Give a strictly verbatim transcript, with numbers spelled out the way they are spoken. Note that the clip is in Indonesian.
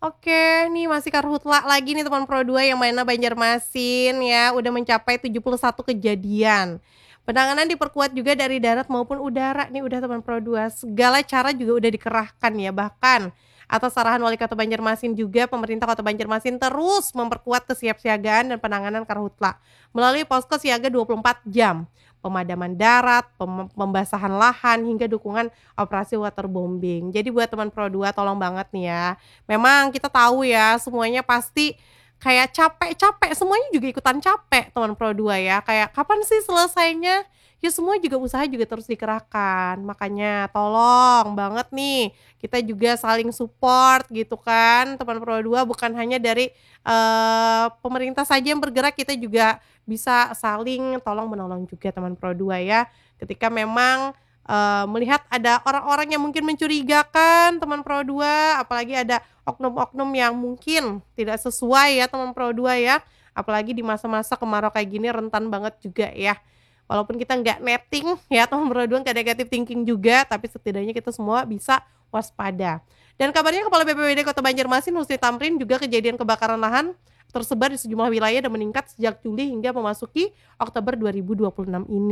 Oke, nih masih karhutla lagi nih teman Pro dua yang mana Banjarmasin ya, udah mencapai tujuh puluh satu kejadian. Penanganan diperkuat juga dari darat maupun udara nih udah teman Pro dua, segala cara juga udah dikerahkan ya, bahkan atas arahan Wali Kota Banjarmasin juga pemerintah Kota Banjarmasin terus memperkuat kesiapsiagaan dan penanganan karhutla melalui posko siaga dua puluh empat jam, pemadaman darat, pem pembasahan lahan, hingga dukungan operasi waterbombing. Jadi buat teman Pro dua tolong banget nih ya, memang kita tahu ya semuanya pasti kayak capek-capek, semuanya juga ikutan capek teman Pro dua ya, kayak kapan sih selesainya? Ya semua juga usaha juga terus dikerahkan, makanya tolong banget nih kita juga saling support gitu kan teman Pro dua, bukan hanya dari, eee, pemerintah saja yang bergerak, kita juga bisa saling tolong-menolong juga teman Pro dua ya. Ketika memang, eee, melihat ada orang-orang yang mungkin mencurigakan teman Pro dua, apalagi ada oknum-oknum yang mungkin tidak sesuai ya teman Pro dua ya, apalagi di masa-masa kemarau kayak gini rentan banget juga ya. Walaupun kita nggak netting ya teman Pro dua, nggak negative thinking juga, tapi setidaknya kita semua bisa waspada. Dan kabarnya Kepala B P B D Kota Banjarmasin Husni Tamrin juga kejadian kebakaran lahan tersebar di sejumlah wilayah dan meningkat sejak Juli hingga memasuki Oktober dua ribu dua puluh enam ini.